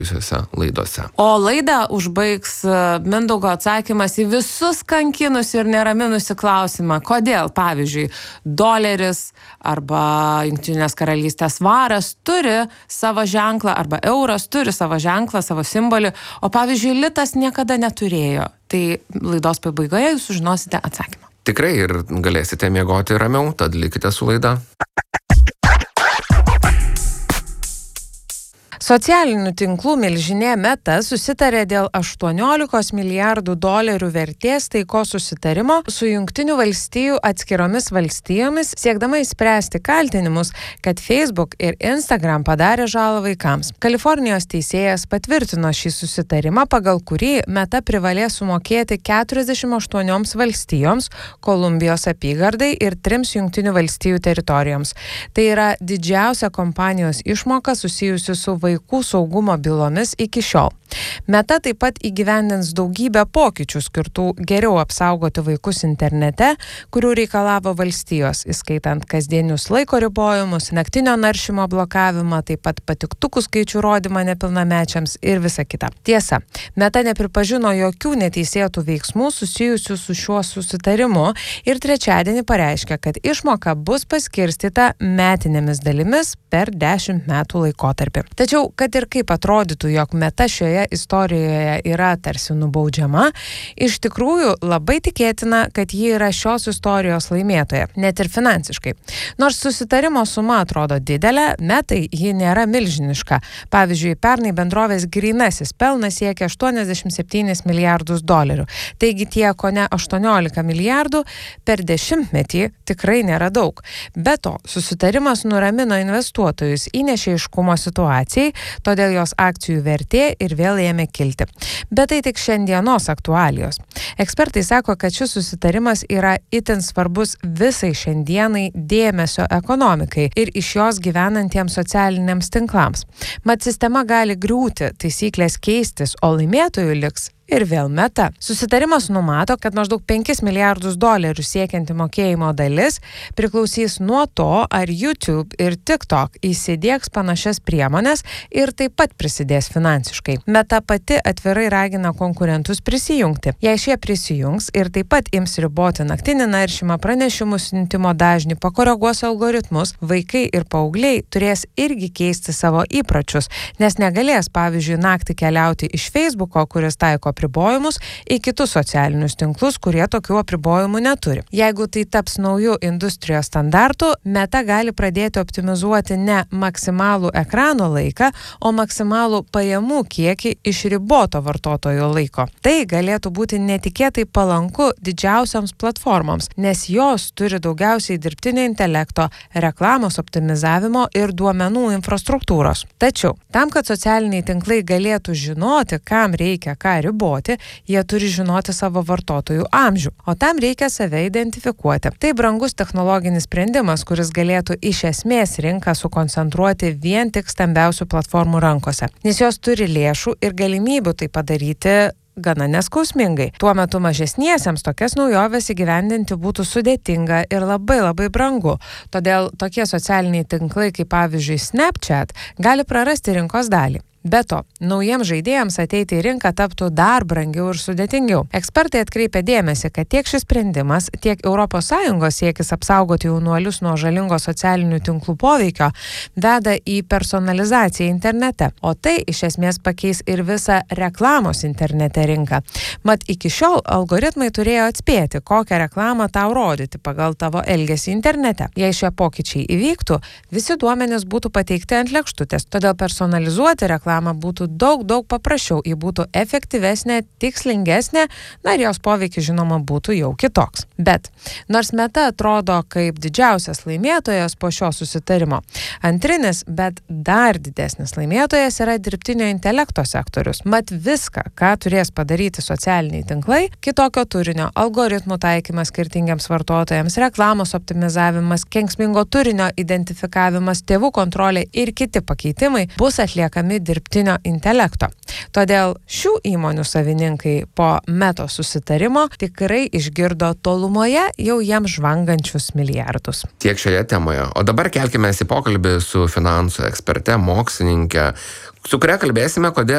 laidose. O laidą užbaigs Mindaugo atsakymas į visus kankinus ir neraminusi klausimą. Kodėl, pavyzdžiui, doleris arba Jungtinės karalystės svaras turi savo ženklą, arba euras turi savo ženklą, savo simbolį, o pavyzdžiui, litas niekada neturėjo. Tai laidos pabaigoje jūs sužinosite atsakymą. Tikrai ir galėsite miegoti ramiau, tad likite su laida. Socialinių tinklų milžinė Meta susitarė dėl $18 milijardų vertės taikos susitarimo su Jungtinių valstijų atskiromis valstijomis, siekdama išspręsti kaltinimus, kad Facebook ir Instagram padarė žalą vaikams. Kalifornijos teisėjas patvirtino šį susitarimą, pagal kurį Meta privalės sumokėti 48 valstijoms, Kolumbijos apygardai ir 3 Jungtinių valstijų teritorijoms. Tai yra didžiausia kompanijos išmoka susijusi su vaikų saugumo bylomis iki šiol. Meta taip pat įgyvendins daugybę pokyčių skirtų geriau apsaugoti vaikus internete, kurių reikalavo valstijos, įskaitant kasdienius laiko ribojimus, naktinio naršymo blokavimą, taip pat patiktukų skaičių rodymą nepilnamečiams ir visa kita. Tiesa, Meta nepripažino jokių neteisėtų veiksmų susijusių su šiuo susitarimu ir trečiadienį pareiškė, kad išmoka bus paskirstyta metinėmis dalimis per 10 metų laikotarpį. Tačiau, kad ir kaip atrodytų, jog Meta šioje istorijoje yra tarsi nubaudžiama, iš tikrųjų labai tikėtina, kad ji yra šios istorijos laimėtoja, net ir finansiškai. Nors susitarimo suma atrodo didelė, Metai ji nėra milžiniška. Pavyzdžiui, pernai bendrovės grynasis pelnas siekia $87 milijardus. Taigi tie kone 18 milijardų per 10-metį tikrai nėra daug. Be to, susitarimas nuramino investuotojus, įnešė aiškumo situacijai, todėl jos akcijų vertė ir vėl ėmė kilti. Bet tai tik šiandienos aktualijos. Ekspertai sako, kad šis susitarimas yra itin svarbus visai šiandienai dėmesio ekonomikai ir iš jos gyvenantiems socialiniams tinklams. Mat sistema gali griūti, taisyklės keistis, o laimėtojų liks ir vėl Meta. Susitarimas numato, kad maždaug $5 milijardus siekianti mokėjimo dalis priklausys nuo to, ar YouTube ir TikTok įsidiegs panašias priemonės ir taip pat prisidės finansiškai. Meta pati atvirai ragina konkurentus prisijungti. Jei šie prisijungs ir taip pat ims riboti naktinį naršymą, pranešimų siuntimo dažnį, pakoreguos algoritmus, vaikai ir paaugliai turės irgi keisti savo įpročius, nes negalės, pavyzdžiui, naktį keliauti iš Facebooko, kuris taiko apribojimus, į kitus socialinius tinklus, kurie tokių apribojimų neturi. Jeigu tai taps naujų industrijos standartų, Meta gali pradėti optimizuoti ne maksimalų ekrano laiką, o maksimalų pajamų kiekį iš riboto vartotojo laiko. Tai galėtų būti netikėtai palanku didžiausioms platformoms, nes jos turi daugiausiai dirbtinio intelekto, reklamos optimizavimo ir duomenų infrastruktūros. Tačiau, tam, kad socialiniai tinklai galėtų žinoti, kam reikia ką riboti, jie turi žinoti savo vartotojų amžių, o tam reikia save identifikuoti. Tai brangus technologinis sprendimas, kuris galėtų iš esmės rinką sukoncentruoti vien tik stambiausių platformų rankose, nes jos turi lėšų ir galimybių tai padaryti gana neskausmingai. Tuo metu mažesniesiems tokias naujoves įgyvendinti būtų sudėtinga ir labai brangu. Todėl tokie socialiniai tinklai kaip pavyzdžiui Snapchat gali prarasti rinkos dalį. Be to, naujiems žaidėjams ateiti į rinką taptų dar brangiau ir sudėtingiau. Ekspertai atkreipia dėmesį, kad tiek šis sprendimas, tiek ES siekis apsaugoti jaunuolius nuo žalingo socialinių tinklų poveikio veda į personalizaciją internete, o tai iš esmės pakeis ir visą reklamos internete rinką. Mat iki šiol algoritmai turėjo atspėti, kokią reklamą tau rodyti pagal tavo elgesį internete. Jei šie pokyčiai įvyktų, visi duomenys būtų pateikti ant lėkštutės, todėl personalizuoti reklamą būtų daug paprasčiau, ji būtų efektyvesnė, tikslingesnė, na ir jos poveikis žinoma būtų jau kitoks. Bet, nors Meta atrodo kaip didžiausias laimėtojas po šio susitarimo, antrinis, bet dar didesnis laimėtojas yra dirbtinio intelekto sektorius. Mat viską, ką turės padaryti socialiniai tinklai, kitokio turinio, algoritmų taikymas skirtingiams vartotojams, reklamos optimizavimas, kenksmingo turinio identifikavimas, tėvų kontrolė ir kiti pakeitimai bus atliekami dirbtinio intelekto. Todėl šių įmonių savininkai po Metos susitarimo tikrai išgirdo tolumoje jau jiems žvangančius milijardus. Tiek šioje temoje. O dabar kelkime į pokalbį su finansų eksperte, mokslininke, su kuria kalbėsime, kodėl